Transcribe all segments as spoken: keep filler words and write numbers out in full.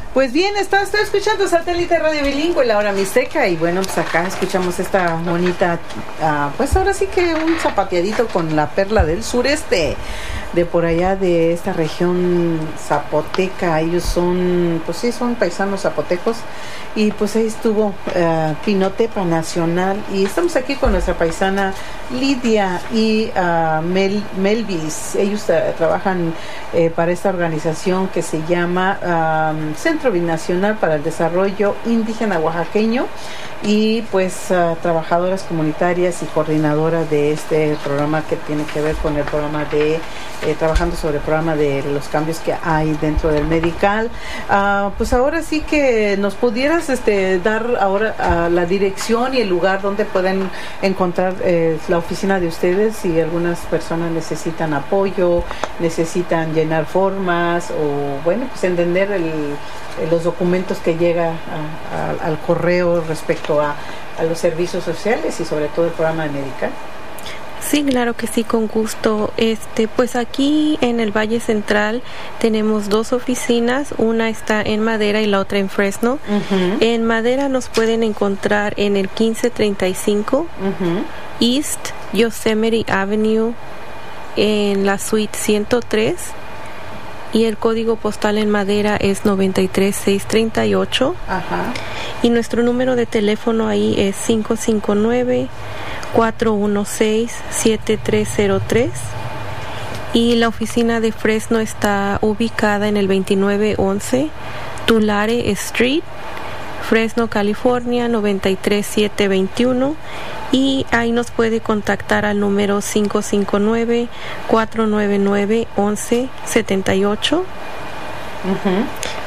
Pues bien, está, estoy escuchando Satélite Radio Bilingüe, la hora mixteca, y bueno, pues acá escuchamos esta bonita, uh, pues ahora sí que un zapateadito con la perla del sureste, de por allá de esta región zapoteca. Ellos son, pues sí, son paisanos zapotecos, y pues ahí estuvo uh, Pinotepa Nacional, y estamos aquí con nuestra paisana Lidia y uh, Mel, Melvis. Ellos uh, trabajan eh, para esta organización que se llama um, Centro Binacional para el Desarrollo Indígena Oaxaqueño, y pues uh, trabajadoras comunitarias y coordinadoras de este programa que tiene que ver con el programa de eh, trabajando sobre el programa de los cambios que hay dentro del medical. Uh, pues ahora sí que nos pudieras este, dar ahora uh, la dirección y el lugar donde pueden encontrar eh, la oficina de ustedes, si algunas personas necesitan apoyo, necesitan llenar formas o bueno, pues entender el los documentos que llega a, a, al correo respecto a, a los servicios sociales y sobre todo el programa de medical. Sí, claro que sí, con gusto. Este, pues aquí en el Valle Central tenemos dos oficinas, una está en Madera y la otra en Fresno. Uh-huh. En Madera nos pueden encontrar en el quince treinta y cinco uh-huh. East Yosemite Avenue, en la suite ciento tres. Y el código postal en Madera es noventa y tres mil seiscientos treinta y ocho. Ajá. Y nuestro número de teléfono ahí es cinco cinco nueve, cuatro uno seis, siete tres cero tres. Y la oficina de Fresno está ubicada en el veintinueve once Tulare Street, Fresno, California, noventa y tres mil setecientos veintiuno. Y ahí nos puede contactar al número cinco cinco nueve, cuatro nueve nueve, once setenta y ocho. Uh-huh.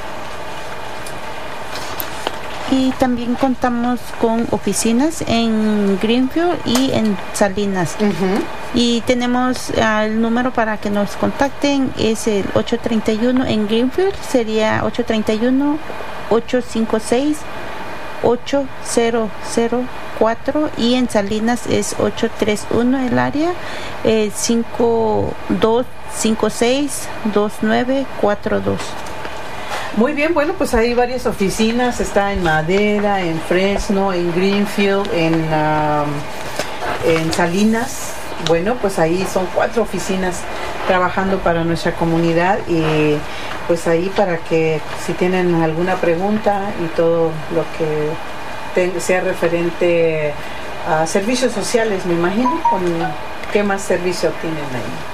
Y también contamos con oficinas en Greenfield y en Salinas. Uh-huh. Y tenemos uh, el número para que nos contacten, es el ocho treinta y uno en Greenfield, sería ocho treinta y uno, ocho cincuenta y seis, ocho cero cero cuatro, y en Salinas es ocho treinta y uno el área, eh, cinco dos cinco seis, dos nueve cuatro dos. Muy bien, bueno, pues hay varias oficinas, está en Madera, en Fresno, en Greenfield, en, um, en Salinas. Bueno, pues ahí son cuatro oficinas trabajando para nuestra comunidad, y pues ahí para que si tienen alguna pregunta y todo lo que te, sea referente a servicios sociales, me imagino, ¿con qué más servicio tienen ahí?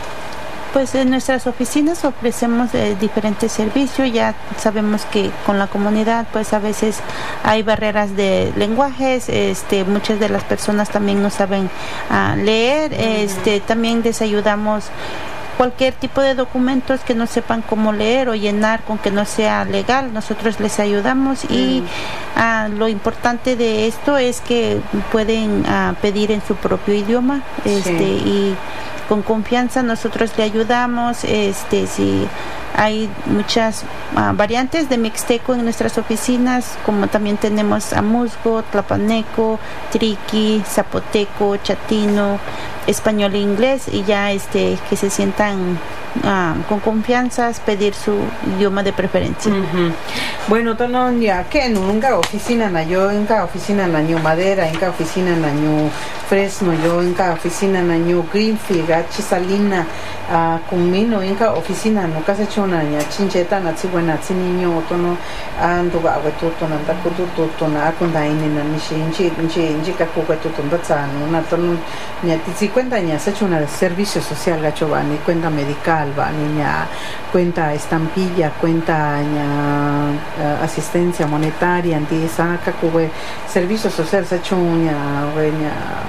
Pues en nuestras oficinas ofrecemos eh, diferentes servicios. Ya sabemos que con la comunidad pues a veces hay barreras de lenguajes, este, muchas de las personas también no saben uh, leer, este, también les ayudamos cualquier tipo de documentos que no sepan cómo leer o llenar con que no sea legal, nosotros les ayudamos. Y uh, lo importante de esto es que pueden uh, pedir en su propio idioma, este, sí. Y con confianza nosotros le ayudamos. Este, si hay muchas uh, variantes de mixteco en nuestras oficinas, como también tenemos amuzgo, tlapaneco, triqui, zapoteco, chatino, español e inglés, y ya este que se sientan uh, con confianza pedir su idioma de preferencia. Uh-huh. Bueno, tono ya que nunca oficina na yo en cada oficina na ñu Madera, en cada oficina na ñu Fresno, yo en cada oficina na ñu Greenfield, Chisalina, uh, Cumino, en cada oficina no casi chona ya chincheta na si buena si niño tono ando ba wetu tono anda kudu tono akunda ini na ni shinchi nchi nchi ka ku wetu tono tsano na tono ni ti cuenta ña se hecho una servicio social gacho va ni cuenta medical va ni ña cuenta estampilla, cuenta ña uh, asistencia monetaria anti saca kube servicio social se hecho ña ña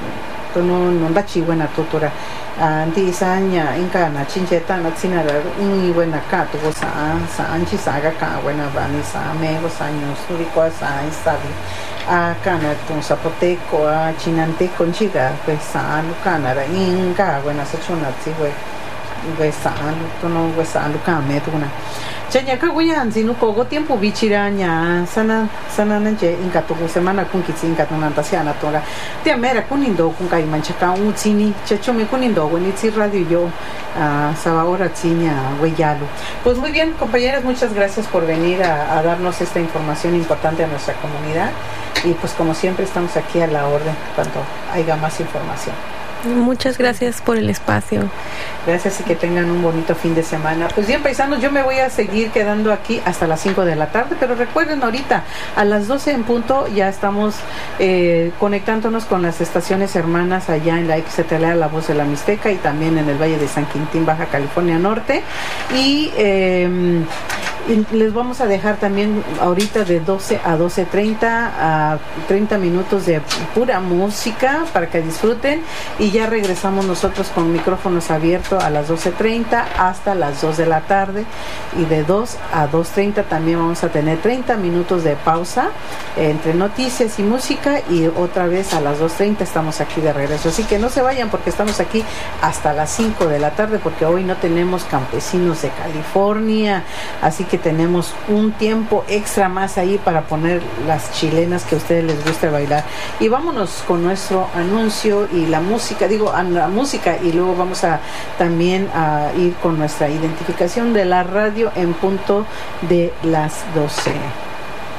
tono no da chi buena tutora anti saña inka na chincheta na tsinara un buena ka to sa sa anchi saga ka buena va ni sa me go años suri ko sa instadi a kana con zapoteco a chinanteco chiga pues sa lu kana ra inka buena se chona ti we we sa lu to no we sa lu ka me to na Chaña kaguyan sinu poco tiempo bichiraña sana sana nanche inka tu semana kun kitsi inka tu nantasiana tora te mera kunindo kun kai manchaka un tsini chacho me kunindo when it's radio yo a sabahora tsiña weyalo. Pues muy bien, compañeras, muchas gracias por venir a, a darnos esta información importante a nuestra comunidad y pues como siempre estamos aquí a la orden cuando haya más información. Muchas gracias por el espacio. Gracias y que tengan un bonito fin de semana. Pues bien, paisanos, yo me voy a seguir quedando aquí hasta las cinco de la tarde, pero recuerden ahorita a las doce en punto ya estamos eh, conectándonos con las estaciones hermanas allá en la X T L A, La Voz de la Mixteca, y también en el Valle de San Quintín, Baja California Norte. Y eh, Y les vamos a dejar también ahorita de doce a doce treinta a treinta minutos de pura música para que disfruten, y ya regresamos nosotros con micrófonos abiertos a las doce treinta hasta las dos de la tarde, y de dos a dos treinta también vamos a tener treinta minutos de pausa eh, entre noticias y música, y otra vez a las dos treinta estamos aquí de regreso. Así que no se vayan porque estamos aquí hasta las cinco de la tarde, porque hoy no tenemos campesinos de California, así que tenemos un tiempo extra más ahí para poner las chilenas que a ustedes les gusta bailar. Y vámonos con nuestro anuncio y la música, digo, a la música, y luego vamos a también a ir con nuestra identificación de la radio en punto de las doce.